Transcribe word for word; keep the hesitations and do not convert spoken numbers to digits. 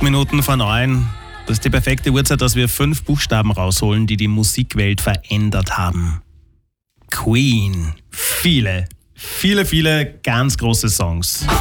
Minuten vor neun. Das ist die perfekte Uhrzeit, dass wir fünf Buchstaben rausholen, die die Musikwelt verändert haben. Queen. Viele, viele, viele ganz große Songs.